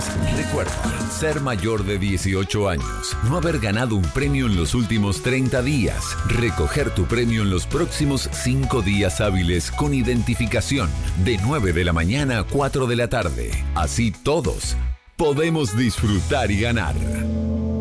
más. Recuerda, ser mayor de 18 años, no haber ganado un premio en los últimos 30 días, recoger tu premio en los próximos 5 días hábiles con identificación, de 9 de la mañana a 4 de la tarde. Así todos podemos disfrutar y ganar.